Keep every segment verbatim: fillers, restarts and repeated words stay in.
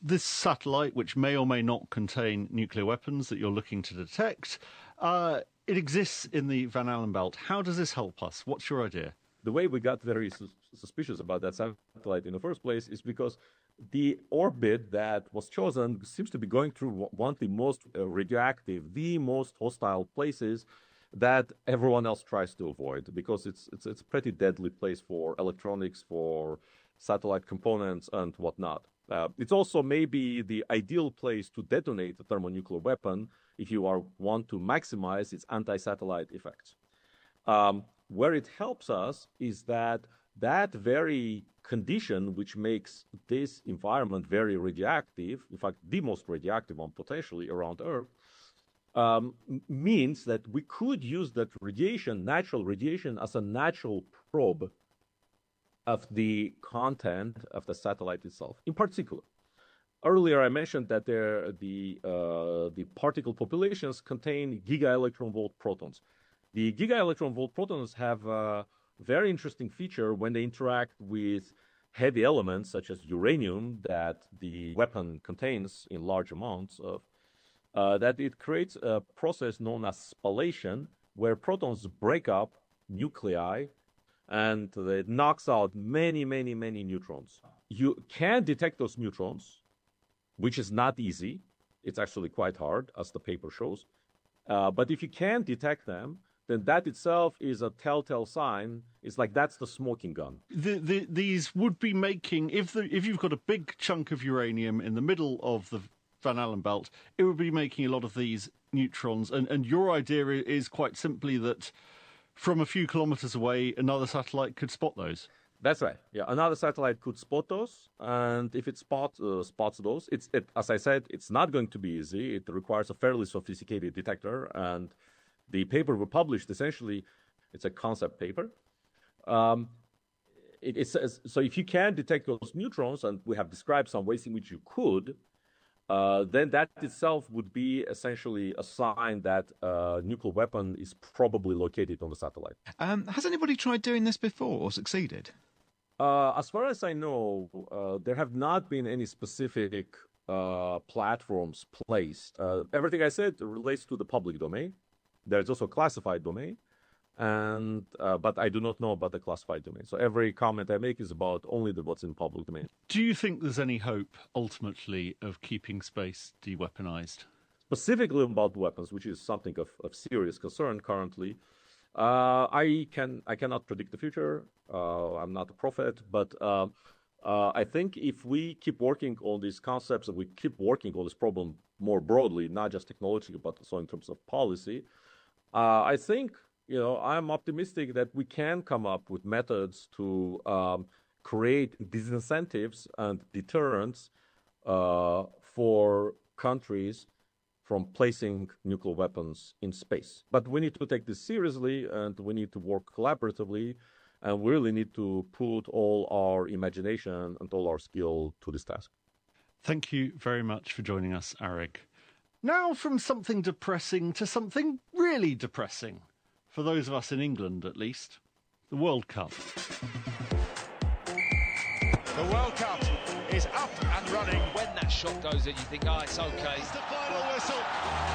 this satellite, which may or may not contain nuclear weapons that you're looking to detect, uh, it exists in the Van Allen belt. How does this help us? What's your idea? The way we got very su- suspicious about that satellite in the first place is because the orbit that was chosen seems to be going through one of the most uh, radioactive, the most hostile places that everyone else tries to avoid, because it's it's it's a pretty deadly place for electronics, for satellite components and whatnot. Uh, it's also maybe the ideal place to detonate a thermonuclear weapon if you are want to maximize its anti-satellite effects. Um, where it helps us is that that very condition which makes this environment very radioactive, in fact, the most radioactive one potentially around Earth, um, means that we could use that radiation, natural radiation, as a natural probe of the content of the satellite itself. In particular, earlier I mentioned that there, the uh, the particle populations contain giga-electron volt protons. The giga-electron volt protons have a very interesting feature when they interact with heavy elements such as uranium that the weapon contains in large amounts of, uh, that it creates a process known as spallation, where protons break up nuclei and it knocks out many, many, many neutrons. You can detect those neutrons, which is not easy. It's actually quite hard, as the paper shows. Uh, but if you can detect them, then that itself is a telltale sign. It's like that's the smoking gun. The, the, these would be making, if the if you've got a big chunk of uranium in the middle of the Van Allen belt, it would be making a lot of these neutrons. And, and your idea is quite simply that from a few kilometers away, another satellite could spot those. That's right. Yeah, another satellite could spot those, and if it spots uh, spots those, it's it, as I said, it's not going to be easy. It requires a fairly sophisticated detector, and the paper we published, essentially, it's a concept paper. Um, it, it says, so if you can detect those neutrons, and we have described some ways in which you could, uh, then that itself would be essentially a sign that a nuclear weapon is probably located on the satellite. Um, has anybody tried doing this before or succeeded? Uh, as far as I know, uh, there have not been any specific uh, platforms placed. Uh, everything I said relates to the public domain. There's also a classified domain, and uh, but I do not know about the classified domain. So every comment I make is about only the what's in public domain. Do you think there's any hope, ultimately, of keeping space de-weaponized? Specifically about weapons, which is something of, of serious concern currently, uh, I can I cannot predict the future. Uh, I'm not a prophet, but uh, uh, I think if we keep working on these concepts and we keep working on this problem more broadly, not just technology, but also in terms of policy, Uh, I think, you know, I'm optimistic that we can come up with methods to um, create disincentives and deterrents uh, for countries from placing nuclear weapons in space. But we need to take this seriously, and we need to work collaboratively, and we really need to put all our imagination and all our skill to this task. Thank you very much for joining us, Arig. Now from something depressing to something really depressing, for those of us in England at least, the World Cup. The World Cup is up and running. When that shot goes in, you think, oh, it's okay. It's the final whistle.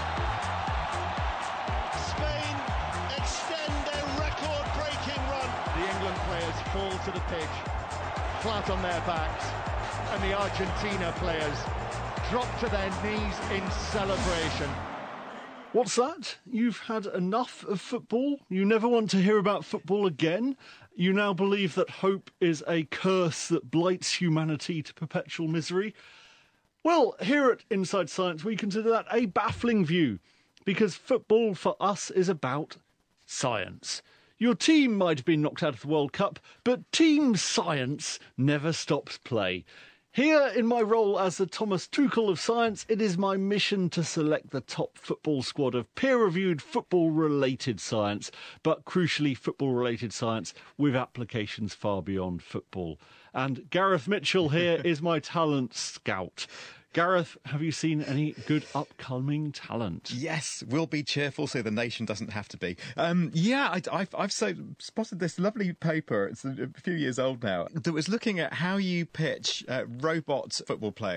Spain extend their record-breaking run. The England players fall to the pitch, flat on their backs, and the Argentina players drop to their knees in celebration. What's that? You've had enough of football? You never want to hear about football again? You now believe that hope is a curse that blights humanity to perpetual misery? Well, here at Inside Science, we consider that a baffling view, because football for us is about science. Your team might have been knocked out of the World Cup, but team science never stops play. Here, in my role as the Thomas Tuchel of science, it is my mission to select the top football squad of peer-reviewed football-related science, but crucially football-related science with applications far beyond football. And Gareth Mitchell here is my talent scout. Gareth, have you seen any good upcoming talent? Yes, we'll be cheerful so the nation doesn't have to be. Um, yeah, I, I've, I've so spotted this lovely paper, it's a, a few years old now, that was looking at how you pitch uh, robot football players.